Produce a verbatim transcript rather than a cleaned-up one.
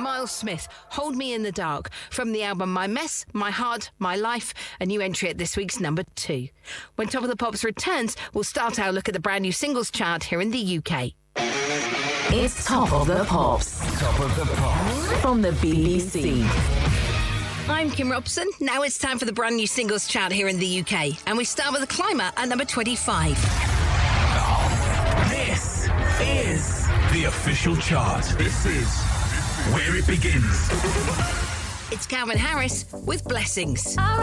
Miles Smith, Hold Me in the Dark, from the album My Mess, My Heart, My Life, a new entry at this week's number two. When Top of the Pops returns, we'll start our look at the brand new singles chart here in the U K. It's Top of the Pops. Top of the Pops. From the B B C. I'm Kim Robson. Now it's time for the brand new singles chart here in the U K. And we start with the climber at number twenty-five. Oh, this is the official chart. This is where it begins. It's Calvin Harris with Blessings.